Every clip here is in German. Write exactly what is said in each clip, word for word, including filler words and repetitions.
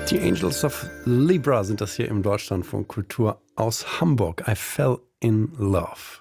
Die Angels of Libra sind das hier im Deutschlandfunk Kultur aus Hamburg. I fell in love.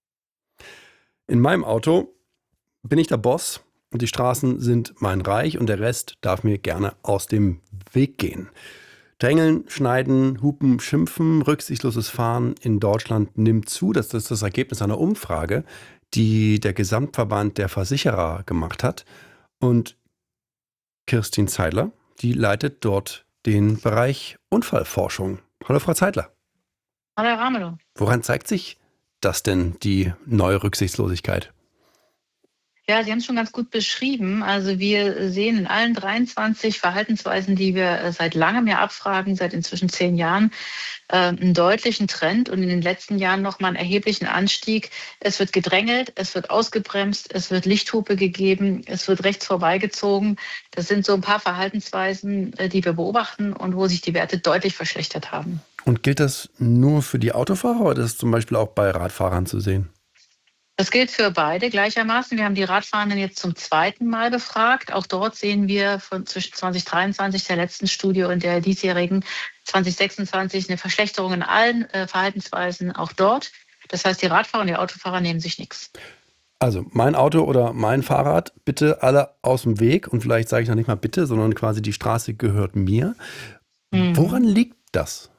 In meinem Auto bin ich der Boss und die Straßen sind mein Reich und der Rest darf mir gerne aus dem Weg gehen. Drängeln, schneiden, hupen, schimpfen, rücksichtsloses Fahren in Deutschland nimmt zu. Das ist das Ergebnis einer Umfrage, die der Gesamtverband der Versicherer gemacht hat. Und Kirstin Zeidler, die leitet dort den Bereich Unfallforschung. Hallo Frau Zeidler. Hallo Herr Ramelow. Woran zeigt sich das denn, die neue Rücksichtslosigkeit? Ja, Sie haben es schon ganz gut beschrieben. Also wir sehen in allen dreiundzwanzig Verhaltensweisen, die wir seit langem ja abfragen, seit inzwischen zehn Jahren, einen deutlichen Trend und in den letzten Jahren nochmal einen erheblichen Anstieg. Es wird gedrängelt, es wird ausgebremst, es wird Lichthupe gegeben, es wird rechts vorbeigezogen. Das sind so ein paar Verhaltensweisen, die wir beobachten und wo sich die Werte deutlich verschlechtert haben. Und gilt das nur für die Autofahrer oder ist das zum Beispiel auch bei Radfahrern zu sehen? Das gilt für beide gleichermaßen. Wir haben die Radfahrenden jetzt zum zweiten Mal befragt. Auch dort sehen wir von zwischen zwanzig dreiundzwanzig, der letzten Studie, und der diesjährigen zwanzig sechsundzwanzig eine Verschlechterung in allen äh, Verhaltensweisen, auch dort. Das heißt, die Radfahrer und die Autofahrer nehmen sich nichts. Also mein Auto oder mein Fahrrad, bitte alle aus dem Weg. Und vielleicht sage ich noch nicht mal bitte, sondern quasi die Straße gehört mir. Mhm. Woran liegt das?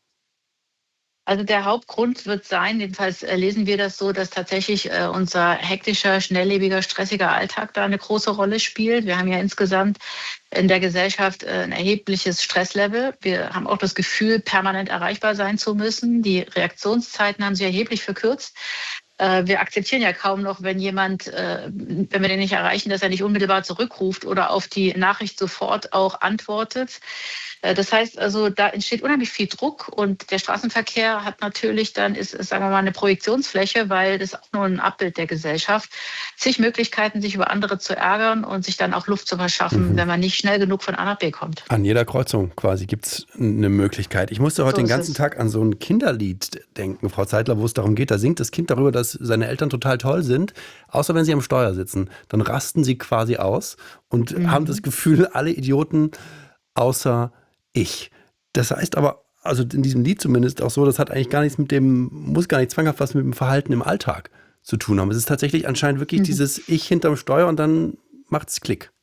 Also der Hauptgrund wird sein, jedenfalls lesen wir das so, dass tatsächlich äh, unser hektischer, schnelllebiger, stressiger Alltag da eine große Rolle spielt. Wir haben ja insgesamt in der Gesellschaft äh, ein erhebliches Stresslevel. Wir haben auch das Gefühl, permanent erreichbar sein zu müssen. Die Reaktionszeiten haben sich erheblich verkürzt. Äh, wir akzeptieren ja kaum noch, wenn jemand, äh, wenn wir den nicht erreichen, dass er nicht unmittelbar zurückruft oder auf die Nachricht sofort auch antwortet. Das heißt also, da entsteht unheimlich viel Druck und der Straßenverkehr hat natürlich dann, ist, sagen wir mal, eine Projektionsfläche, weil das auch nur ein Abbild der Gesellschaft, zig Möglichkeiten, sich über andere zu ärgern und sich dann auch Luft zu verschaffen, mhm. wenn man nicht schnell genug von A nach B kommt. An jeder Kreuzung quasi gibt es eine Möglichkeit. Ich musste heute so den ganzen es. Tag an so ein Kinderlied denken, Frau Zeidler, wo es darum geht, da singt das Kind darüber, dass seine Eltern total toll sind, außer wenn sie am Steuer sitzen. Dann rasten sie quasi aus und mhm. haben das Gefühl, alle Idioten außer ich. Das heißt aber, also in diesem Lied zumindest auch so, das hat eigentlich gar nichts mit dem, muss gar nicht zwanghaft was mit dem Verhalten im Alltag zu tun haben. Es ist tatsächlich anscheinend wirklich mhm. dieses Ich hinterm Steuer und dann macht's Klick.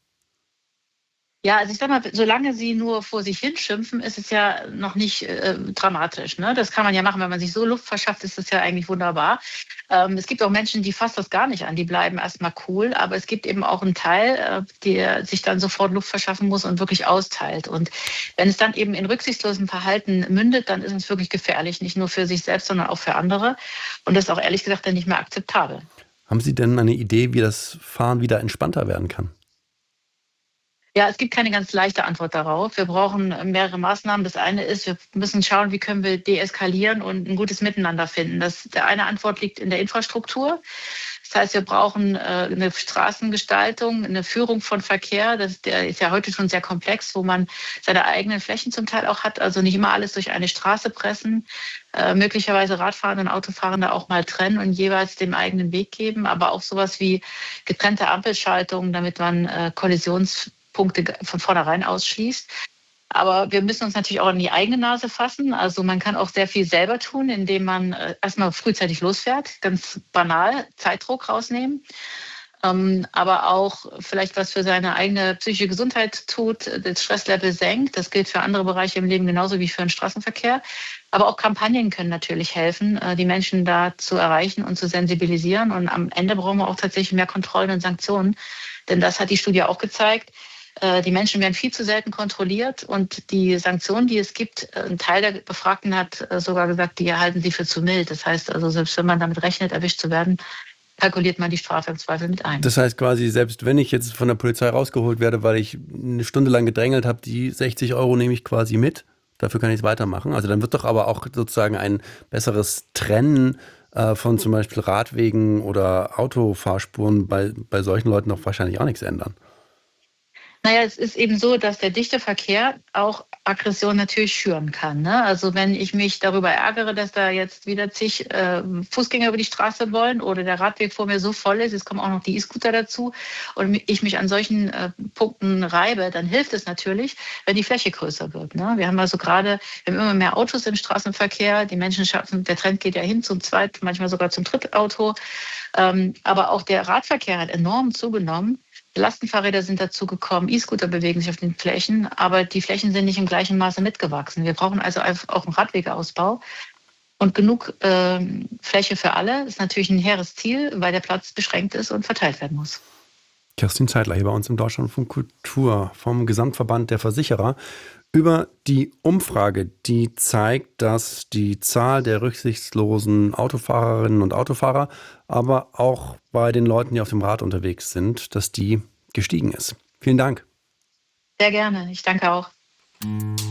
Ja, also ich sag mal, solange sie nur vor sich hinschimpfen, ist es ja noch nicht äh, dramatisch. Ne? Das kann man ja machen, wenn man sich so Luft verschafft, ist das ja eigentlich wunderbar. Ähm, es gibt auch Menschen, die fasst das gar nicht an, die bleiben erstmal cool, aber es gibt eben auch einen Teil, äh, der sich dann sofort Luft verschaffen muss und wirklich austeilt. Und wenn es dann eben in rücksichtslosem Verhalten mündet, dann ist es wirklich gefährlich, nicht nur für sich selbst, sondern auch für andere. Und das ist auch ehrlich gesagt dann nicht mehr akzeptabel. Haben Sie denn eine Idee, wie das Fahren wieder entspannter werden kann? Ja, es gibt keine ganz leichte Antwort darauf. Wir brauchen mehrere Maßnahmen. Das eine ist, wir müssen schauen, wie können wir deeskalieren und ein gutes Miteinander finden. Das, der eine Antwort liegt in der Infrastruktur. Das heißt, wir brauchen äh, eine Straßengestaltung, eine Führung von Verkehr. Das der ist ja heute schon sehr komplex, wo man seine eigenen Flächen zum Teil auch hat. Also nicht immer alles durch eine Straße pressen. Äh, möglicherweise Radfahrende und Autofahrende auch mal trennen und jeweils dem eigenen Weg geben. Aber auch sowas wie getrennte Ampelschaltungen, damit man äh, Kollisions Punkte von vornherein ausschließt. Aber wir müssen uns natürlich auch an die eigene Nase fassen. Also man kann auch sehr viel selber tun, indem man erstmal frühzeitig losfährt, ganz banal Zeitdruck rausnehmen. Aber auch vielleicht was für seine eigene psychische Gesundheit tut, das Stresslevel senkt. Das gilt für andere Bereiche im Leben genauso wie für den Straßenverkehr. Aber auch Kampagnen können natürlich helfen, die Menschen da zu erreichen und zu sensibilisieren. Und am Ende brauchen wir auch tatsächlich mehr Kontrollen und Sanktionen. Denn das hat die Studie auch gezeigt. Die Menschen werden viel zu selten kontrolliert und die Sanktionen, die es gibt, ein Teil der Befragten hat sogar gesagt, die halten sie für zu mild. Das heißt also, selbst wenn man damit rechnet, erwischt zu werden, kalkuliert man die Strafe im Zweifel mit ein. Das heißt quasi, selbst wenn ich jetzt von der Polizei rausgeholt werde, weil ich eine Stunde lang gedrängelt habe, die sechzig Euro nehme ich quasi mit, dafür kann ich es weitermachen. Also dann wird doch aber auch sozusagen ein besseres Trennen äh, von zum Beispiel Radwegen oder Autofahrspuren bei, bei solchen Leuten doch wahrscheinlich auch nichts ändern. Naja, es ist eben so, dass der dichte Verkehr auch Aggression natürlich schüren kann. Ne? Also wenn ich mich darüber ärgere, dass da jetzt wieder zig äh, Fußgänger über die Straße wollen oder der Radweg vor mir so voll ist, jetzt kommen auch noch die E-Scooter dazu und ich mich an solchen äh, Punkten reibe, dann hilft es natürlich, wenn die Fläche größer wird. Ne? Wir haben also gerade, wir haben immer mehr Autos im Straßenverkehr, die Menschen schaffen, der Trend geht ja hin zum Zweit-, manchmal sogar zum Drittauto. Ähm, aber auch der Radverkehr hat enorm zugenommen. Lastenfahrräder sind dazugekommen, E-Scooter bewegen sich auf den Flächen, aber die Flächen sind nicht im gleichen Maße mitgewachsen. Wir brauchen also auch einen Radwegeausbau und genug äh, Fläche für alle. Das ist natürlich ein hehres Ziel, weil der Platz beschränkt ist und verteilt werden muss. Kerstin Zeidler hier bei uns im Deutschlandfunk Kultur vom Gesamtverband der Versicherer über die Umfrage, die zeigt, dass die Zahl der rücksichtslosen Autofahrerinnen und Autofahrer, aber auch bei den Leuten, die auf dem Rad unterwegs sind, dass die gestiegen ist. Vielen Dank. Sehr gerne. Ich danke auch.